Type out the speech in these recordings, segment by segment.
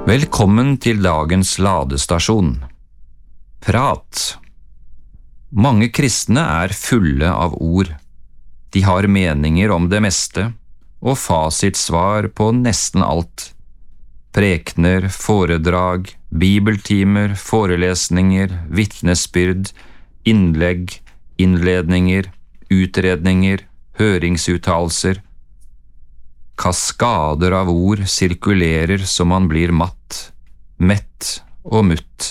Velkommen til dagens ladestasjon. Prat. Mange kristne er fulle av ord. De har meninger om det meste, og fasitsvar på nesten alt. Prekener, foredrag, bibeltimer, forelesninger, vitnesbyrd, innlegg, innledninger, utredninger, høringsuttalelser. Kaskader av ord sirkulerer så man blir matt, mett og mutt.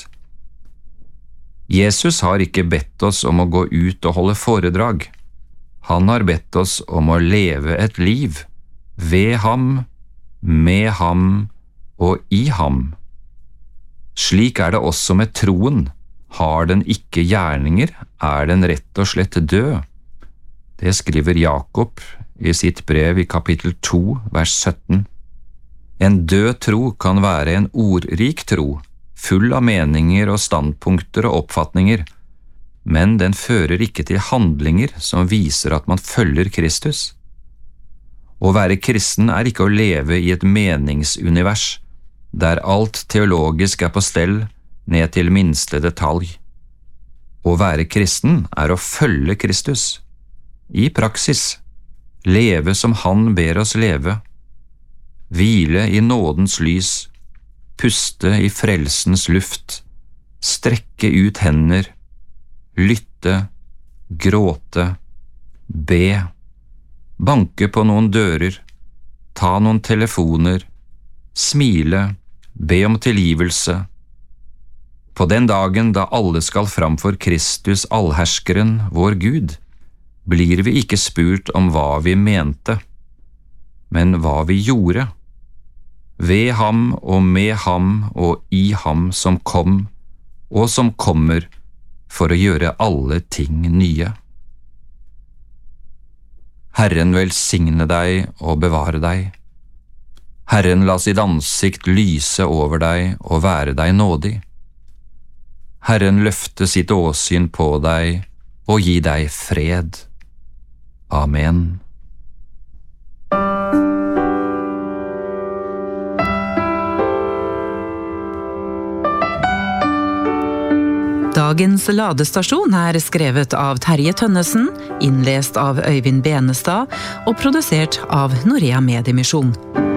Jesus har ikke bedt oss om å gå ut og holde foredrag. Han har bedt oss om å leve et liv, ved ham, med ham og i ham. Slik er det også med troen. Har den ikke gjerninger, er den rett og slett død. Det skriver Jakob i sitt brev i kapittel 2, vers 17. En død tro kan være en ordrik tro, full av meninger og standpunkter og oppfatninger, men den fører ikke til handlinger som viser at man følger Kristus. Å være kristen er ikke å leve i et meningsunivers, der alt teologisk er på stell ned til minste detalj. Å være kristen er å følge Kristus. I praksis, leve som han ber oss leve, hvile i nådens lys, puste i frelsens luft, strekke ut hender, lytte, gråte, be, banke på noen dører, ta noen telefoner, smile, be om tilgivelse. På den dagen da alle skal framfor Kristus allherskeren, vår Gud, blir vi ikke spurt om hva vi mente, men hva vi gjorde. Ved ham og med ham og i ham som kom, og som kommer, for å gjøre alle ting nye. Herren velsigne deg og bevare deg. Herren la sitt ansikt lyse over deg og være deg nådig. Herren løfte sitt åsyn på deg og gi deg fred. Amen. Dagens ladestasjon er skrevet av Terje Tønnesen, innlest av Øyvind Benestad og produsert av Norea Mediemisjon.